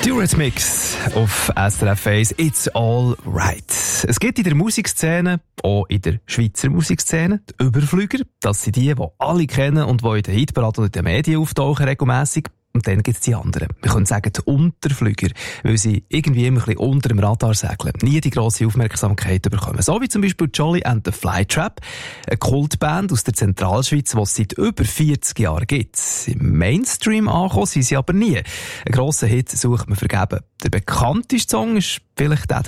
Eurythmics auf SRF 1, It's All Right. Es gibt in der Musikszene, auch in der Schweizer Musikszene, die Überflüger. Das sind die alle kennen und die in den Hitparaden und in den Medien auftauchen regelmässig. Und dann gibt es die anderen. Wir können sagen, die Unterflüger, weil sie irgendwie immer ein bisschen unter dem Radar segeln, nie die grosse Aufmerksamkeit bekommen. So wie zum Beispiel Jolly and the Flytrap, eine Kultband aus der Zentralschweiz, die es seit über 40 Jahren gibt. Im Mainstream angekommen sind sie aber nie. Einen grossen Hit sucht man vergeben. Der bekannteste Song ist vielleicht der